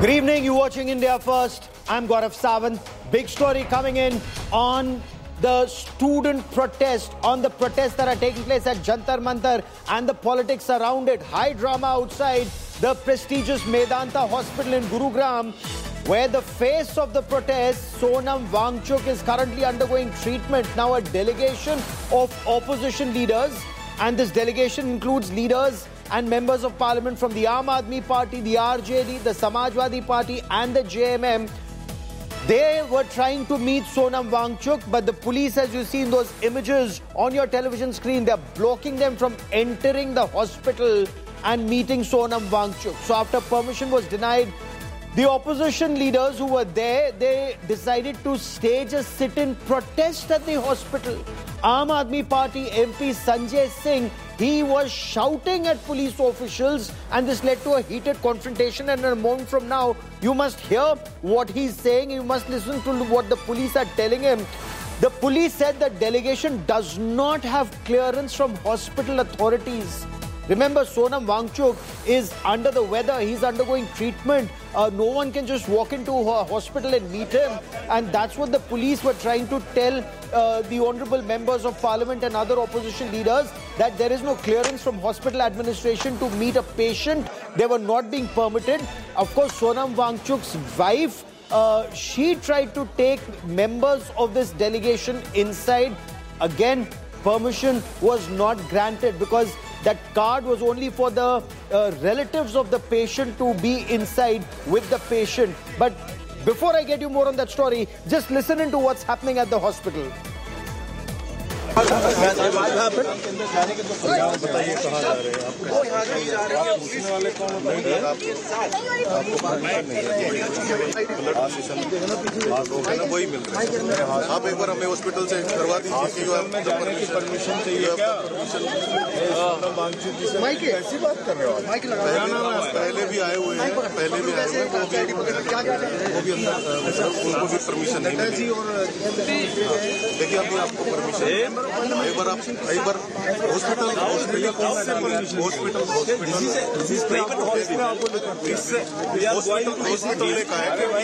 Good evening, you're watching India First. I'm Gaurav Sawant. Big story coming in on the student protest, on the protests that are taking place at Jantar Mantar and the politics around it. High drama outside the prestigious Medanta Hospital in Gurugram, where the face of the protest, Sonam Wangchuk, is currently undergoing treatment. Now a delegation of opposition leaders, and this delegation includes leaders and members of parliament from the Aam Aadmi Party, the RJD, the Samajwadi Party and the JMM. They were trying to meet Sonam Wangchuk, but the police, as you see in those images on your television screen, they're blocking them from entering the hospital and meeting Sonam Wangchuk. So after permission was denied, the opposition leaders who were there, they decided to stage a sit-in protest at the hospital. Aam Aadmi Party MP Sanjay Singh, he was shouting at police officials, and this led to a heated confrontation. And a moment from now, you must hear what he's saying. You must listen to what the police are telling him. The police said that delegation does not have clearance from hospital authorities. Remember, Sonam Wangchuk is under the weather. He's undergoing treatment. No one can just walk into a hospital and meet him. And that's what the police were trying to tell the honorable members of parliament and other opposition leaders, that there is no clearance from hospital administration to meet a patient. They were not being permitted. Of course, Sonam Wangchuk's wife, she tried to take members of this delegation inside. Again, permission was not granted because that card was only for the relatives of the patient to be inside with the patient. But before I get you more on that story, just listen into what's happening at the hospital. What happened? बताइए कहाँ जा रहे हैं आप? पूछने वाले कौन है? वही मिल रहा है। आप एक बार हमें हॉस्पिटल से करवा दीजिए। जाने की परमिशन चाहिए क्या? ऐसी बात कर रहे हो? पहले भी आए हुए हैं, पहले भी आए हुए हैं, वो भी उनको भी परमिशन नहीं मिली। देखिए अभी आपको परमिशन एक बार हॉस्पिटल लेकर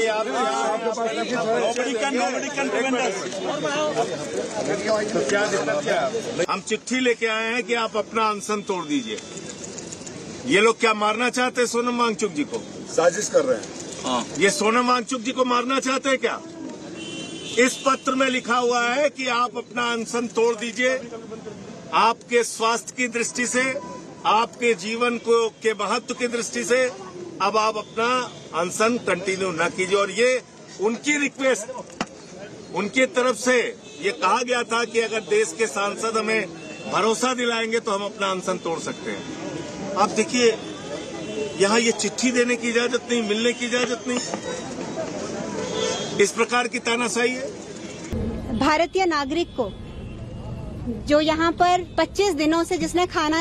आए। हम चिट्ठी लेके आए हैं कि आप अपना अनशन तोड़ दीजिए। ये लोग क्या मारना चाहते हैं सोनम वांगचुक जी को? साजिश कर रहे हैं। ये सोनम वांगचुक जी को मारना चाहते हैं क्या? इस पत्र में लिखा हुआ है कि आप अपना अनशन तोड़ दीजिए। आपके स्वास्थ्य की दृष्टि से, आपके जीवन के महत्व की दृष्टि से अब आप अपना अनशन कंटिन्यू न कीजिए। और ये उनकी रिक्वेस्ट, उनकी तरफ से ये कहा गया था कि अगर देश के सांसद हमें भरोसा दिलाएंगे तो हम अपना अनशन तोड़ सकते हैं। आप देखिए, यहाँ ये चिट्ठी देने की इजाजत नहीं, मिलने की इजाजत नहीं, इस प्रकार की तानाशाही है। भारतीय नागरिक को जो यहाँ पर 25 दिनों से जिसने खाना